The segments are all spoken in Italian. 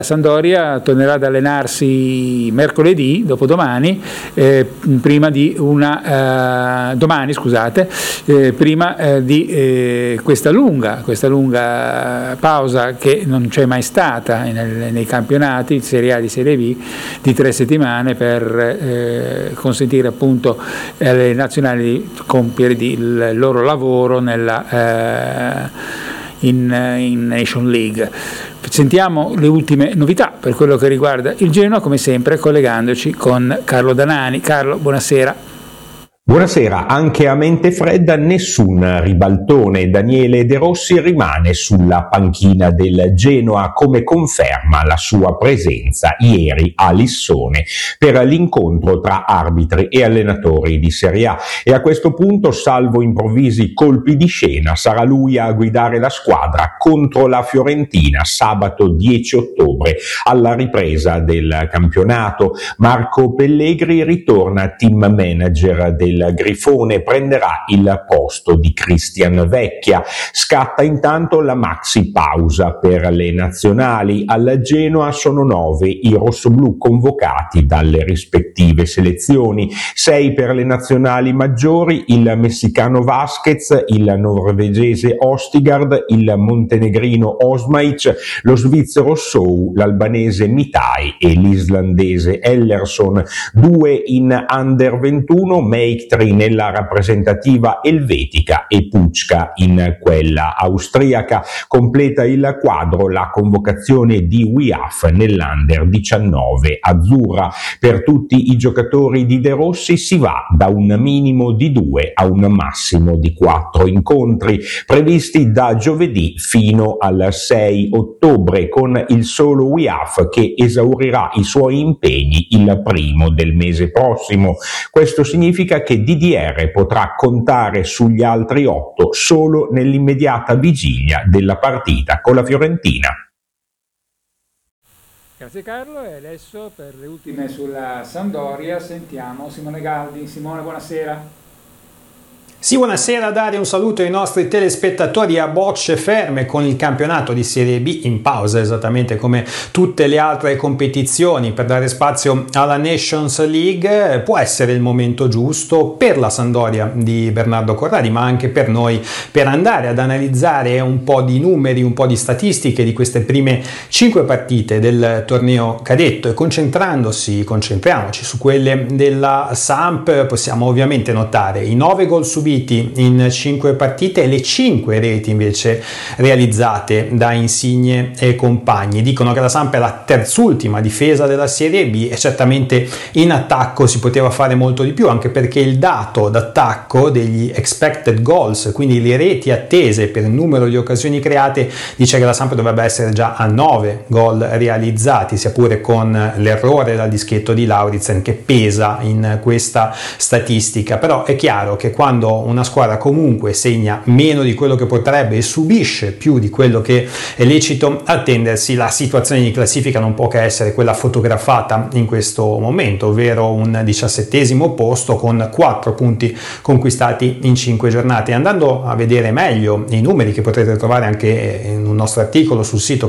Sampdoria tornerà ad allenarsi mercoledì, dopodomani, prima di questa lunga pausa che non c'è mai stata nei campionati di Serie A e di Serie B di 3 settimane per consentire appunto alle nazionali di compiere il loro lavoro in Nation League. Sentiamo le ultime novità per quello che riguarda il Genoa, come sempre collegandoci con Carlo Danani. Carlo, buonasera. Buonasera, anche a mente fredda nessun ribaltone. Daniele De Rossi rimane sulla panchina del Genoa, come conferma la sua presenza ieri a Lissone per l'incontro tra arbitri e allenatori di Serie A, e a questo punto, salvo improvvisi colpi di scena, sarà lui a guidare la squadra contro la Fiorentina sabato 10 ottobre alla ripresa del campionato. Marco Pellegri ritorna team manager del Grifone, prenderà il posto di Christian Vecchia. Scatta intanto la maxi pausa per le nazionali. Al Genoa sono 9 i rossoblù convocati dalle rispettive selezioni, 6 per le nazionali maggiori: il messicano Vasquez, il norvegese Ostigard, il montenegrino Osmaic, lo svizzero Sou, l'albanese Mitai e l'islandese Ellerson. 2 in under 21, Meiktri nella rappresentativa elvetica e Pucca in quella austriaca. Completa il quadro la convocazione di Wiaf nell'under 19 azzurra. Per tutti i giocatori di De Rossi si va da un minimo di 2 a un massimo di 4 incontri previsti da giovedì fino al 6 ottobre, con il solo Wiaf che esaurirà i suoi impegni il primo del mese prossimo. Questo significa che DDR potrà contare sugli altri 8 solo nell'immediata vigilia della partita con la Fiorentina. Grazie Carlo, e adesso per le ultime sulla Sampdoria sentiamo Simone Galdi. Simone, buonasera. Sì, buonasera Dario, un saluto ai nostri telespettatori a bocce ferme con il campionato di Serie B in pausa, esattamente come tutte le altre competizioni, per dare spazio alla Nations League. Può essere il momento giusto per la Sampdoria di Bernardo Corradi, ma anche per noi, per andare ad analizzare un po' di numeri, un po' di statistiche di queste prime 5 partite del torneo cadetto, e concentriamoci su quelle della Samp. Possiamo ovviamente notare i 9 gol subiti in 5 partite e le 5 reti invece realizzate da Insigne e compagni. Dicono che la Samp è la terzultima difesa della Serie B, e certamente in attacco si poteva fare molto di più, anche perché il dato d'attacco degli expected goals, quindi le reti attese per il numero di occasioni create, dice che la Samp dovrebbe essere già a 9 gol realizzati, sia pure con l'errore dal dischetto di Lauritsen che pesa in questa statistica. Però è chiaro che quando una squadra comunque segna meno di quello che potrebbe e subisce più di quello che è lecito attendersi, la situazione di classifica non può che essere quella fotografata in questo momento, ovvero un 17° posto con 4 punti conquistati in 5 giornate. Andando a vedere meglio i numeri, che potrete trovare anche in un nostro articolo sul sito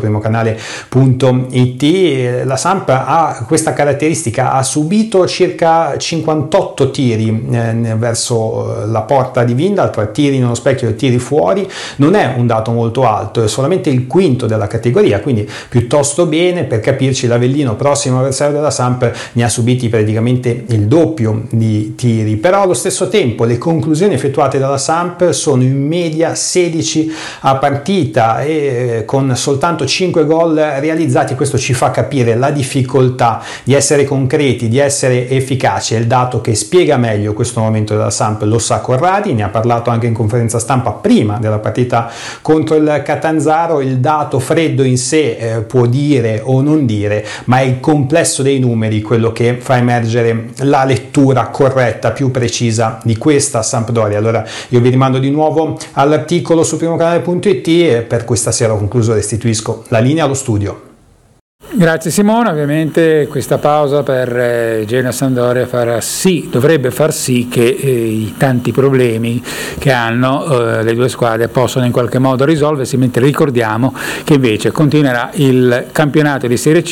primocanale.it, la Samp ha questa caratteristica: ha subito circa 58 tiri verso la porta di Vindal, tra tiri nello specchio e tiri fuori. Non è un dato molto alto, è solamente il quinto della categoria, quindi piuttosto bene. Per capirci, l'Avellino, prossimo avversario della Samp, ne ha subiti praticamente il doppio di tiri. Però allo stesso tempo le conclusioni effettuate dalla Samp sono in media 16 a partita, e con soltanto 5 gol realizzati. Questo ci fa capire la difficoltà di essere concreti, di essere efficaci. È il dato che spiega meglio questo momento della Samp, lo sa Corradi, ne ha parlato anche in conferenza stampa prima della partita contro il Catanzaro. Il dato freddo in sé può dire o non dire, ma è il complesso dei numeri quello che fa emergere la lettura corretta, più precisa di questa Sampdoria. Allora io vi rimando di nuovo all'articolo su primocanale.it, e per questa sera ho concluso, restituisco la linea allo studio. Grazie Simone, ovviamente questa pausa per Genoa-Sampdoria dovrebbe far sì che i tanti problemi che hanno le due squadre possano in qualche modo risolversi, mentre ricordiamo che invece continuerà il campionato di Serie C